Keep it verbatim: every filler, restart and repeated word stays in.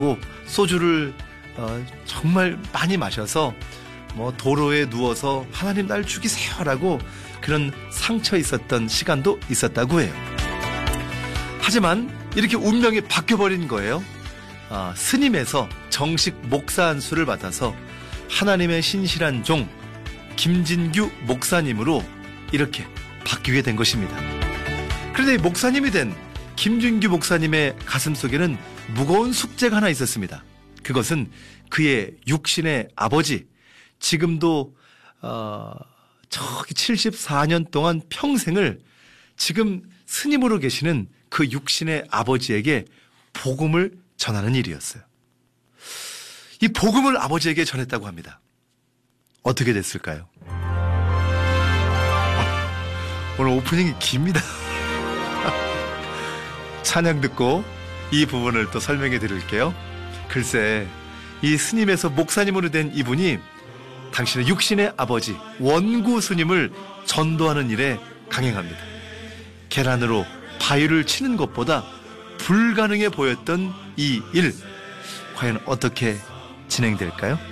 소주를 어, 정말 많이 마셔서 뭐 도로에 누워서 하나님 날 죽이세요라고 그런 상처 있었던 시간도 있었다고 해요. 하지만 이렇게 운명이 바뀌어버린 거예요. 아, 스님에서 정식 목사 안수를 받아서 하나님의 신실한 종 김진규 목사님으로 이렇게 바뀌게 된 것입니다. 그런데 목사님이 된 김진규 목사님의 가슴 속에는 무거운 숙제가 하나 있었습니다. 그것은 그의 육신의 아버지, 지금도 어, 저기 칠십사 년 동안 평생을 지금 스님으로 계시는 그 육신의 아버지에게 복음을 전하는 일이었어요. 이 복음을 아버지에게 전했다고 합니다. 어떻게 됐을까요? 오늘 오프닝이 깁니다. 찬양 듣고 이 부분을 또 설명해 드릴게요. 글쎄, 이 스님에서 목사님으로 된 이분이 당신의 육신의 아버지 원구 스님을 전도하는 일에 강행합니다. 계란으로 바위를 치는 것보다 불가능해 보였던 이 일, 과연 어떻게 진행될까요?